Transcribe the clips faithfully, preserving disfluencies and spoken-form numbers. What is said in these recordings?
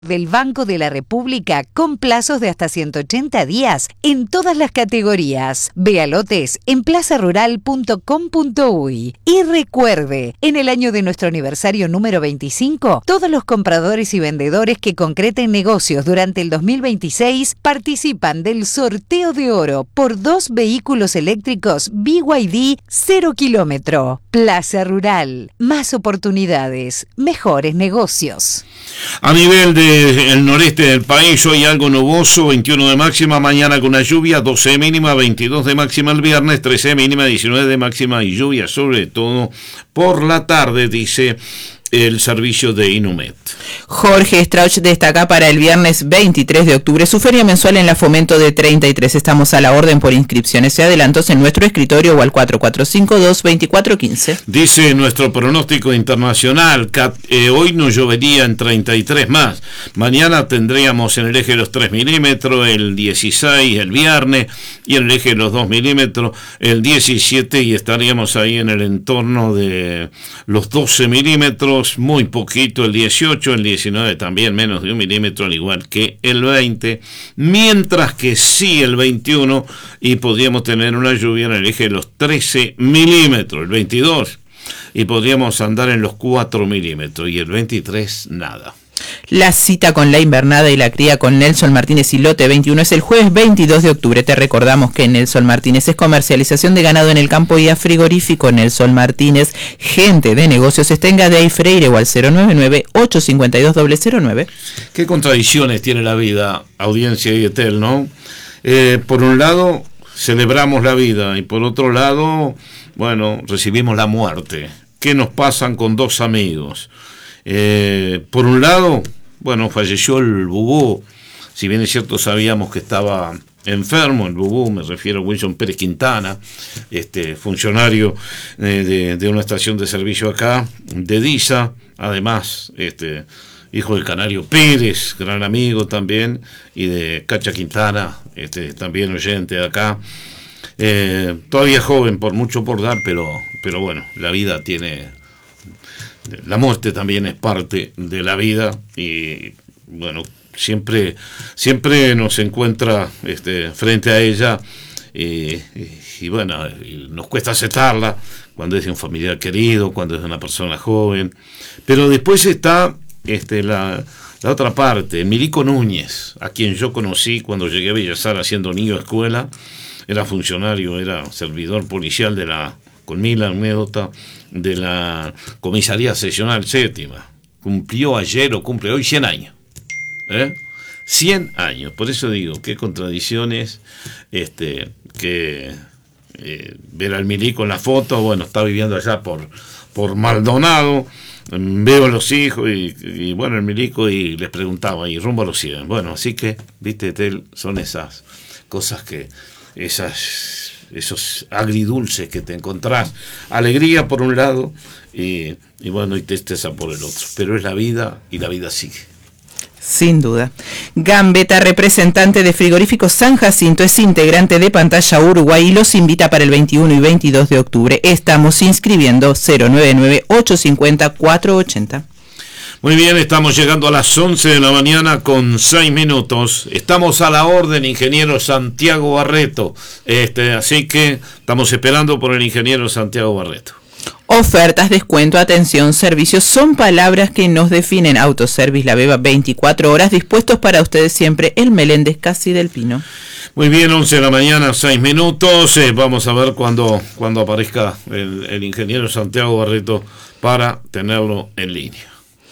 del Banco de la República con plazos de hasta ciento ochenta días en todas las categorías. Vea lotes en plaza rural punto com punto uy. Y recuerde, en el año de nuestro aniversario número veinticinco, todos los compradores y vendedores que concreten negocios durante el dos mil veintiséis participan del sorteo de oro por dos vehículos eléctricos B Y D cero kilómetro. Plaza Rural, más oportunidades, mejores negocios. A nivel del noreste del país, hoy algo nuboso, veintiuno de máxima, mañana con una lluvia, doce de mínima, veintidós de máxima el viernes, trece de mínima, diecinueve de máxima y lluvia sobre todo por la tarde, dice el servicio de Inumet. Jorge Strauch destaca para el viernes veintitrés de octubre su feria mensual en la Fomento de treinta y tres. Estamos a la orden por inscripciones y adelantos en nuestro escritorio o al cuatro cuatro cinco dos, dos cuatro uno cinco. Dice nuestro pronóstico internacional, eh, hoy no llovería en treinta y tres más. Mañana tendríamos en el eje de los tres milímetros el dieciséis el viernes y en el eje de los dos milímetros el diecisiete y estaríamos ahí en el entorno de los doce milímetros. Muy poquito el dieciocho, el diecinueve también menos de un milímetro, al igual que el veinte, mientras que sí el veintiuno, y podríamos tener una lluvia en el eje de los trece milímetros, el veintidós, y podríamos andar en los cuatro milímetros, y el veintitrés nada. La cita con la invernada y la cría con Nelson Martínez y Lote veintiuno es el jueves veintidós de octubre. Te recordamos que Nelson Martínez es comercialización de ganado en el campo y a frigorífico. Nelson Martínez, gente de negocios, está en Gadea y Freire o al cero nueve nueve, ocho cinco dos, cero cero nueve. ¿Qué contradicciones tiene la vida, audiencia y Etel, no? Eh, por un lado, celebramos la vida y por otro lado, bueno, recibimos la muerte. ¿Qué nos pasan con dos amigos? Eh, por un lado, bueno, falleció el Bubú, si bien es cierto sabíamos que estaba enfermo, el Bubú, me refiero a Wilson Pérez Quintana, este funcionario eh, de, de una estación de servicio acá, de DISA, además, este hijo del Canario Pérez, gran amigo también, y de Cacha Quintana, este también oyente de acá, eh, todavía joven, por mucho por dar, pero, pero bueno, la vida tiene... La muerte también es parte de la vida y bueno, siempre siempre nos encuentra este, frente a ella y, y, y bueno, y nos cuesta aceptarla cuando es de un familiar querido, cuando es de una persona joven, pero después está este, la, la otra parte, Milico Núñez, a quien yo conocí cuando llegué a Villasara siendo niño de escuela, era funcionario, era servidor policial de la, con mil anécdotas, de la Comisaría Seccional Séptima. Cumplió ayer o cumple hoy cien años. ¿Eh? cien años. Por eso digo, qué contradicciones este, que eh, ver al Milico en la foto, bueno, está viviendo allá por, por Maldonado, veo a los hijos y, y bueno, el Milico y les preguntaba, y rumbo a los cien. Bueno, así que, viste, Tel, son esas cosas que, esas... esos agridulces que te encontrás, alegría por un lado y, y bueno, y tristeza por el otro, pero es la vida y la vida sigue. Sin duda. Gambetta, representante de Frigoríficos San Jacinto, es integrante de Pantalla Uruguay y los invita para el veintiuno y veintidós de octubre. Estamos inscribiendo cero nueve nueve, ocho cinco cero, cuatro ocho cero. Muy bien, estamos llegando a las once de la mañana con seis minutos. Estamos a la orden, ingeniero Santiago Barreto. Este, así que estamos esperando por el ingeniero Santiago Barreto. Ofertas, descuento, atención, servicios son palabras que nos definen. Autoservice La Beba, veinticuatro horas dispuestos para ustedes siempre. El Meléndez Casi del Pino. Muy bien, once de la mañana, seis minutos. Eh, vamos a ver cuando, cuando aparezca el, el ingeniero Santiago Barreto para tenerlo en línea.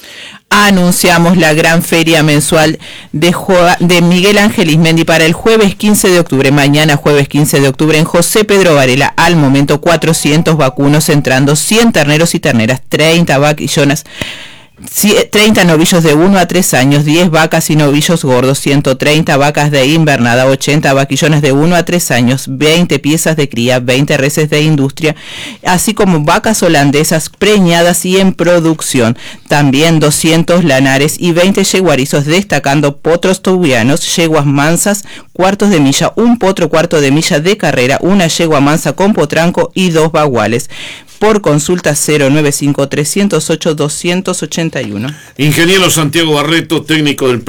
Anunciamos la gran feria mensual de, jo- de Miguel Ángel Ismendi para el jueves quince de octubre, mañana jueves quince de octubre en José Pedro Varela. Al momento cuatrocientos vacunos entrando, cien terneros y terneras, treinta vaquillonas, treinta novillos de uno a tres años, diez vacas y novillos gordos, ciento treinta vacas de invernada, ochenta vaquillones de uno a tres años, veinte piezas de cría, veinte reses de industria, así como vacas holandesas preñadas y en producción. También doscientos lanares y veinte yeguarizos, destacando potros tobuianos, yeguas mansas, cuartos de milla, un potro cuarto de milla de carrera, una yegua mansa con potranco y dos baguales. por consulta cero nueve cinco tres cero ocho dos ocho uno. Ingeniero Santiago Barreto, técnico del